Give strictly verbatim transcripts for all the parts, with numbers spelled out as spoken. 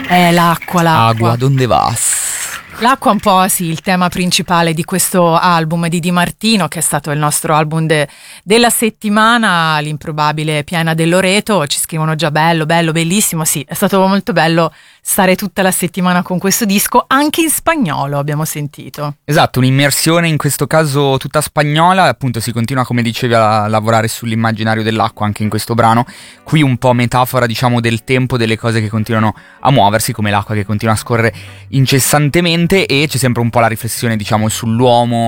Eh, l'acqua, l'acqua. Agua donde vas? L'acqua è un po' sì, il tema principale di questo album di Di Martino, che è stato il nostro album de- della settimana, l'improbabile Piena del Loreto. Ci scrivono già bello, bello, bellissimo. Sì, è stato molto bello stare tutta la settimana con questo disco, anche in spagnolo abbiamo sentito. Esatto, un'immersione in questo caso tutta spagnola, appunto si continua, come dicevi, a lavorare sull'immaginario dell'acqua anche in questo brano. Qui un po' metafora, diciamo, del tempo, delle cose che continuano a muoversi, come l'acqua che continua a scorrere incessantemente, e c'è sempre un po' la riflessione, diciamo, sull'uomo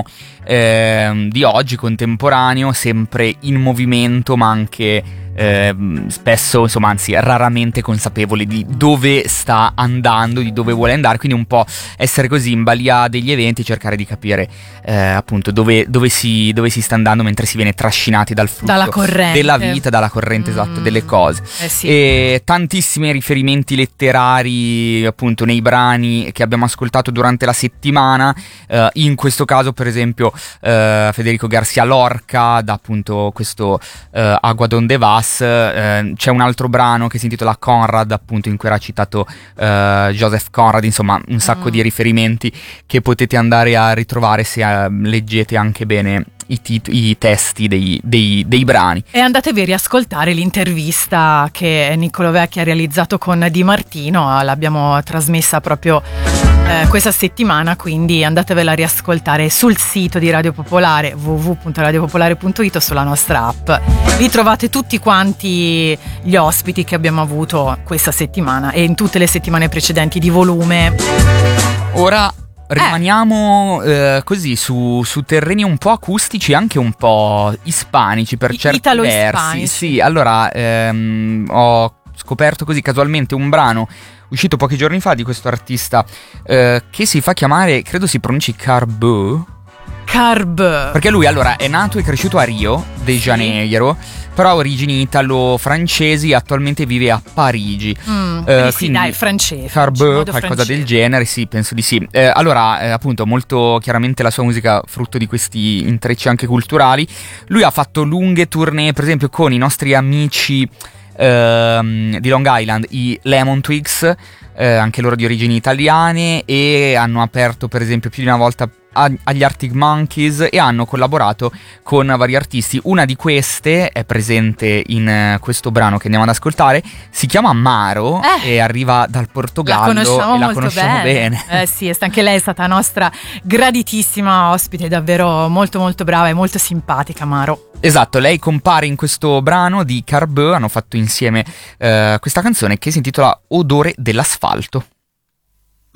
eh, di oggi, contemporaneo, sempre in movimento, ma anche Eh, spesso, insomma, anzi raramente consapevole di dove sta andando, di dove vuole andare, quindi un po' essere così in balia degli eventi, cercare di capire eh, appunto dove, dove, si, dove si sta andando mentre si viene trascinati dal flusso dalla corrente della vita, dalla corrente, mm. esatto, delle cose. Eh sì. E tantissimi riferimenti letterari appunto nei brani che abbiamo ascoltato durante la settimana, eh, in questo caso per esempio eh, Federico García Lorca da appunto questo eh, Agua donde vas. Uh, c'è un altro brano che si intitola Conrad, appunto, in cui era citato uh, Joseph Conrad. Insomma, un sacco mm. di riferimenti che potete andare a ritrovare se uh, leggete anche bene i, tit- i testi dei, dei, dei brani. E andatevi a riascoltare l'intervista che Niccolo Vecchi ha realizzato con Di Martino, l'abbiamo trasmessa proprio eh, questa settimana, quindi andatevela a riascoltare sul sito di Radio Popolare w w w punto radio popolare punto i t o sulla nostra app. Vi trovate tutti quanti gli ospiti che abbiamo avuto questa settimana e in tutte le settimane precedenti di volume. Ora rimaniamo eh. Eh, così su, su terreni un po' acustici, anche un po' ispanici per I- certi versi. Sì, allora ehm, ho scoperto così casualmente un brano uscito pochi giorni fa di questo artista eh, che si fa chiamare, credo si pronunci Carbo. Carb. Perché lui allora è nato e cresciuto a Rio de Janeiro, però ha origini italo-francesi e attualmente vive a Parigi. Mm, eh, sì, dai, francese. Carbo, qualcosa francese. Del genere, sì, penso di sì. Eh, allora, eh, appunto, molto chiaramente la sua musica frutto di questi intrecci anche culturali. Lui ha fatto lunghe tournée, per esempio, con i nostri amici ehm, di Long Island, i Lemon Twigs, eh, anche loro di origini italiane, e hanno aperto, per esempio, più di una volta agli Arctic Monkeys e hanno collaborato con vari artisti. Una di queste è presente in uh, questo brano che andiamo ad ascoltare, si chiama Maro eh, e arriva dal Portogallo. La conosciamo e la molto conosciamo bene, bene. Eh sì, anche lei è stata nostra graditissima ospite, davvero molto molto brava e molto simpatica, Maro. Esatto, lei compare in questo brano di Carbo, hanno fatto insieme uh, questa canzone che si intitola Odore dell'asfalto.